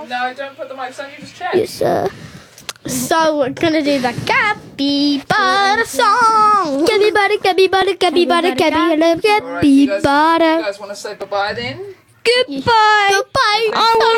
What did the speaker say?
off. No, don't put the mics on. You just check. Yes, sir. So we're gonna do the capybara song. Capybara, capybara, capybara, capybara, Alright, you capybara. guys want to say bye-bye then? Goodbye. Goodbye.